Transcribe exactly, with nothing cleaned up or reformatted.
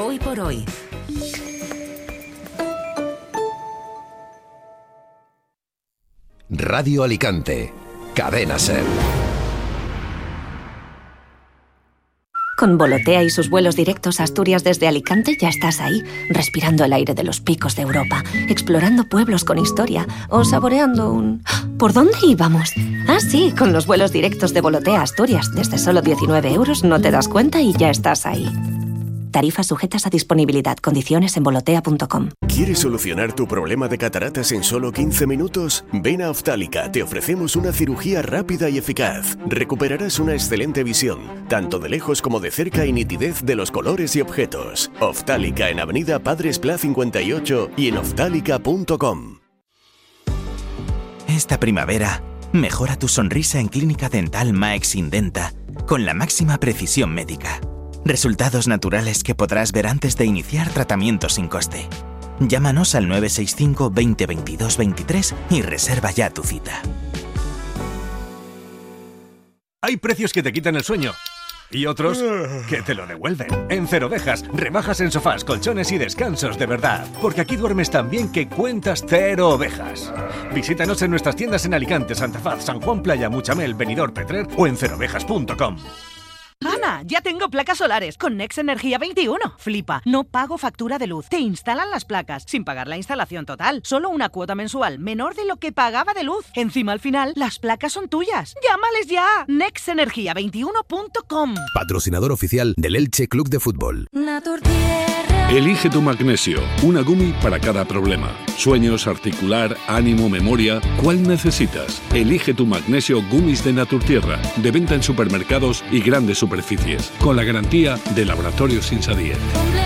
Hoy por hoy. Radio Alicante, Cadena SER. Con Volotea y sus vuelos directos a Asturias desde Alicante ya estás ahí, respirando el aire de los picos de Europa, explorando pueblos con historia o saboreando un... ¿Por dónde íbamos? Ah, sí, con los vuelos directos de Volotea a Asturias. Desde solo diecinueve euros no te das cuenta y ya estás ahí. Tarifas sujetas a disponibilidad. Condiciones en volotea punto com. ¿Quieres solucionar tu problema de cataratas en solo quince minutos? Ven a Oftálica, te ofrecemos una cirugía rápida y eficaz. Recuperarás una excelente visión, tanto de lejos como de cerca y nitidez de los colores y objetos. Oftálica en Avenida Padres Pla cincuenta y ocho y en oftálica punto com. Esta primavera, mejora tu sonrisa en Clínica Dental Max Indenta con la máxima precisión médica. Resultados naturales que podrás ver antes de iniciar tratamiento sin coste. Llámanos al nueve seis cinco veinte veintidós veintitrés y reserva ya tu cita. Hay precios que te quitan el sueño y otros que te lo devuelven. En Cero Ovejas, rebajas en sofás, colchones y descansos de verdad. Porque aquí duermes tan bien que cuentas cero ovejas. Visítanos en nuestras tiendas en Alicante, Santa Faz, San Juan, Playa, Muchamel, Benidorm, Petrer o en cero ovejas punto com. Ana, ya tengo placas solares con Nex Energía veintiuno. Flipa, no pago factura de luz. Te instalan las placas sin pagar la instalación total. Solo una cuota mensual menor de lo que pagaba de luz. Encima al final, las placas son tuyas. ¡Llámales ya! nex energía veintiuno punto com. Patrocinador oficial del Elche Club de Fútbol. Elige tu magnesio, una gumi para cada problema. Sueños, articular, ánimo, memoria. ¿Cuál necesitas? Elige tu magnesio Gumis de Naturtierra, de venta en supermercados y grandes superficies, con la garantía de Laboratorios Insadir.